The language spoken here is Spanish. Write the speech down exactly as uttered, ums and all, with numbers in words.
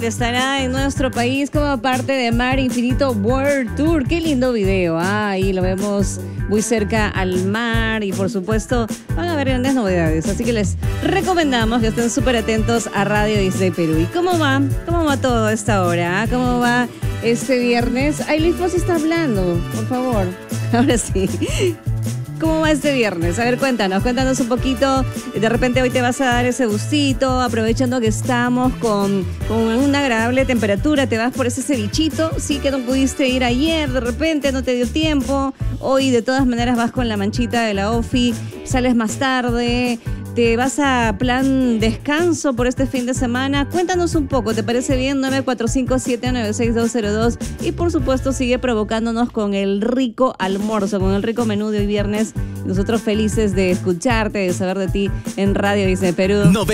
Estará en nuestro país como parte de Mar Infinito World Tour. Qué lindo video. Ah, ahí lo vemos muy cerca al mar y por supuesto van a ver grandes novedades. Así que les recomendamos que estén súper atentos a Radio Disney Perú. ¿Y cómo va? ¿Cómo va todo a esta hora? ¿Cómo va este viernes? Ay, Luis Fonsi está hablando, por favor. Ahora sí. ¿Cómo va este viernes? A ver, cuéntanos, cuéntanos un poquito. De repente hoy te vas a dar ese gustito, aprovechando que estamos con, con una agradable temperatura, te vas por ese cevichito, sí que no pudiste ir ayer, de repente no te dio tiempo. Hoy de todas maneras vas con la manchita de la OFI, sales más tarde, te vas a plan descanso por este fin de semana. Cuéntanos un poco, ¿te parece bien? nueve cuatro cinco siete nueve seis dos cero dos y por supuesto sigue provocándonos con el rico almuerzo, con el rico menú de hoy viernes. Nosotros felices de escucharte, de saber de ti en Radio Disney Perú.